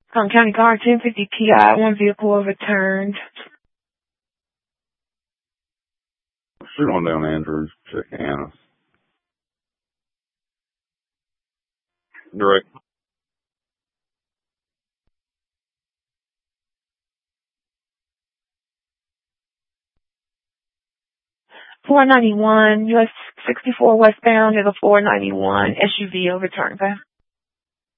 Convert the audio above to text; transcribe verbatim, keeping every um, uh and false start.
Um, County Guard ten fifty T I, one vehicle overturned. Shoot on down Andrews, check Annis. Direct. four ninety-one, U S sixty-four westbound, is a four ninety-one S U V overturned.